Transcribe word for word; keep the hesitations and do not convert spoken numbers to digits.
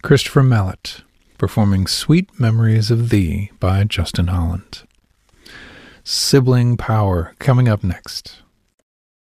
Christopher Mallet, performing Sweet Memories of Thee by Justin Holland. Sibling Power, coming up next.